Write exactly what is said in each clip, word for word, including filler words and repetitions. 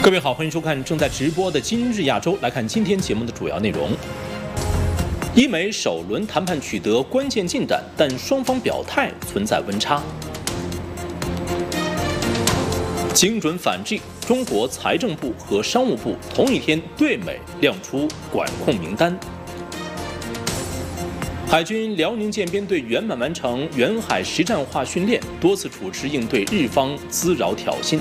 各位好，欢迎收看正在直播的今日亚洲。来看今天节目的主要内容：伊美首轮谈判取得关键进展，但双方表态存在温差。精准反击，中国财政部和商务部同一天对美亮出管控名单。海军辽宁舰编队圆满完成远海实战化训练，多次处置应对日方滋扰挑衅。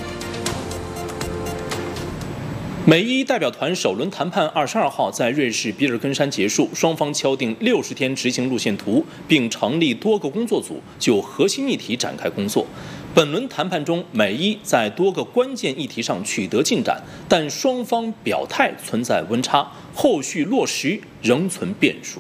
美伊代表团首轮谈判二十二号在瑞士比尔根山结束，双方敲定六十天执行路线图，并成立多个工作组，就核心议题展开工作。本轮谈判中，美伊在多个关键议题上取得进展，但双方表态存在温差，后续落实仍存变数。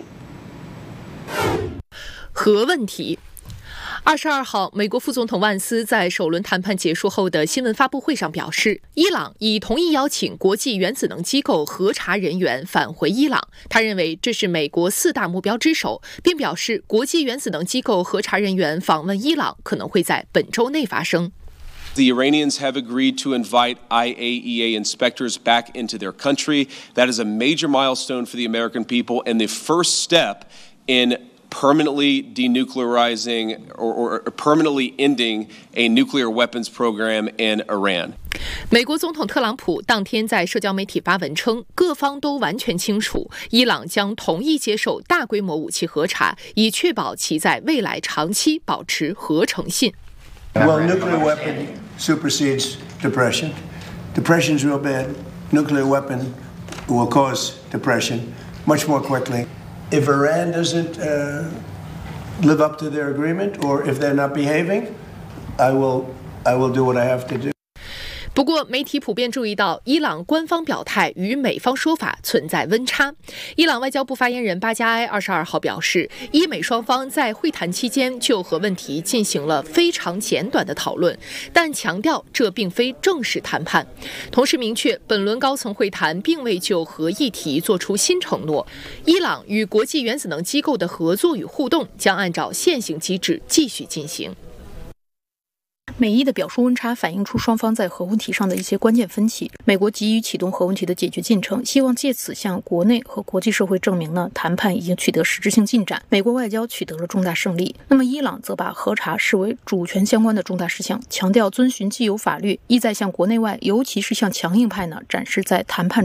核问题。二十二号，美国副总统万斯在首轮谈判结束后的新闻发布会上表示，伊朗已同意邀请国际原子能机构核查人员返回伊朗。他认为这是美国四大目标之首，并表示国际原子能机构核查人员访问伊朗可能会在本周内发生。 The Iranians have agreed to invite I A E A inspectors back into their country. That is a major milestone for the American people and the first step in permanently denuclearizing or, or permanently ending a nuclear weapons program in Iran. 美国总统特朗普当天在社交媒体发文称，各方都完全清楚，伊朗将同意接受大规模武器核查，以确保其在未来长期保持核诚信。 Well, nuclear weapon supersedes depression. Depression's real bad. Nuclear weapon will cause depression much more quickly. If Iran doesn't uh, live up to their agreement, or if they're not behaving, I will, I will do what I have to do. 不过，媒体普遍注意到，伊朗官方表态与美方说法存在温差。伊朗外交部发言人巴加埃二十二号表示，伊美双方在会谈期间就核问题进行了非常简短的讨论，但强调这并非正式谈判。同时明确，本轮高层会谈并未就核议题作出新承诺。伊朗与国际原子能机构的合作与互动将按照现行机制继续进行。 美伊的表述温差反映出双方在核问题上的一些关键分歧。美国急于启动核问题的解决进程，希望借此向国内和国际社会证明呢，谈判已经取得实质性进展，美国外交取得了重大胜利。那么伊朗则把核查视为主权相关的重大事项，强调遵循既有法律，意在向国内外，尤其是向强硬派呢，展示在谈判